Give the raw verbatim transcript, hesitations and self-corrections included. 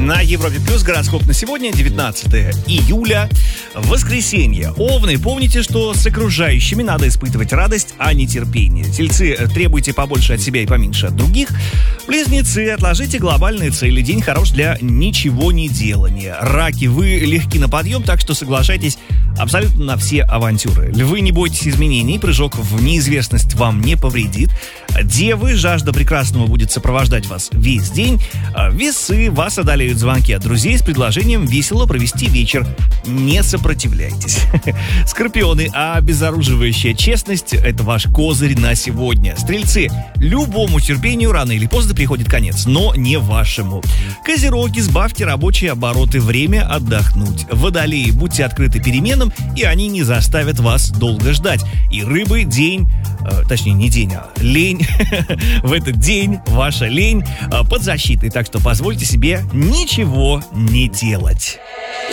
На Европе Плюс гороскоп на сегодня, девятнадцатое июля, воскресенье. Овны, помните, что с окружающими надо испытывать радость, а не терпение. Тельцы, требуйте побольше от себя и поменьше от других. Близнецы, отложите глобальные цели. День хорош для ничего не делания. Раки, вы легки на подъем, так что соглашайтесь абсолютно на все авантюры. Львы, не бойтесь изменений, прыжок в неизвестность вам не повредит. Девы, жажда прекрасного будет сопровождать вас весь день. Весы, вас одолеют звонки от друзей с предложением весело провести вечер. Не сопротивляйтесь. Скорпионы, а обезоруживающая честность — это ваш козырь на сегодня. Стрельцы, любому терпению рано или поздно приходит конец, но не вашему. Козероги, сбавьте рабочие обороты, время отдохнуть. Водолеи, будьте открыты переменам, и они не заставят вас долго ждать. И рыбы, день, э, точнее не день, а лень, в этот день ваша лень э, под защитой, так что позвольте себе ничего не делать.